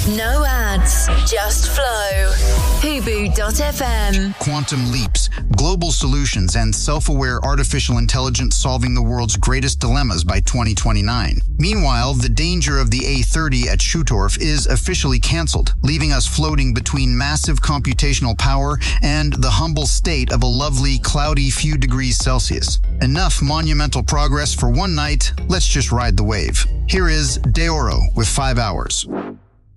No ads, just flow. Hubu.fm. Quantum leaps, global solutions, and self-aware artificial intelligence solving the world's greatest dilemmas by 2029. Meanwhile, the danger of the A30 at Schutorf is officially canceled, leaving us floating between massive computational power and the humble state of a lovely, cloudy few degrees Celsius. Enough monumental progress for one night. Let's just ride the wave. Here is De Oro with 5 hours.